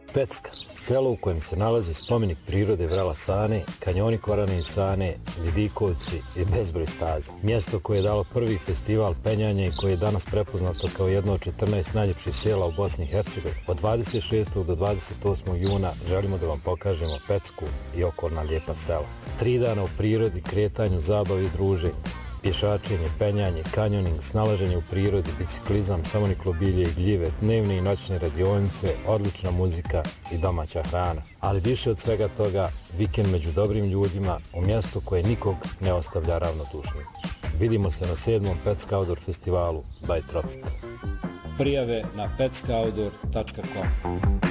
Pecka, selo u kojem se nalazi spomenik prirode Vrela Sane, kanjoni Korane i Sane, Vidikovci i bezbroj staza. Mjesto koje je dalo prvi festival penjanja i koje je danas prepoznato kao jedno od 14 najljepših sela u Bosni i Hercegovini. Od 26. do 28. juna želimo da vam pokažemo Pecku i okolna lijepa sela. 3 dana u prirodi, kretanju, zabavi i druženju. Pješačenje, penjanje, kanjoning, snalaženje u prirodi, biciklizam, samoniklobilje i gljive, dnevne i noćne radionice, odlična muzika i domaća hrana. Ali više od svega toga, vikend među dobrim ljudima u mjestu koje nikog ne ostavlja ravnodušnim. Vidimo se na 7. Pecka Outdoor festivalu by Tropic. Prijave na peckaoutdoor.com.